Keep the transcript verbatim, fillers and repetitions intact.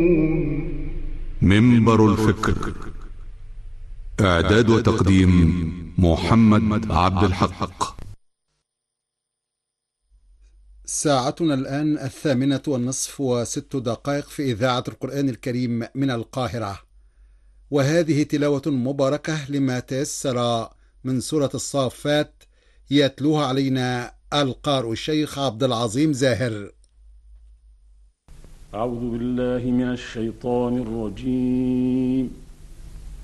منبر الفكر. إعداد وتقديم محمد عبد الحق. ساعتنا الآن الثامنة والنصف وست دقائق في إذاعة القرآن الكريم من القاهرة، وهذه تلاوة مباركة لما تيسر من سورة الصافات، يتلوها علينا القارئ الشيخ عبد العظيم زاهر. أعوذ بالله من الشيطان الرجيم.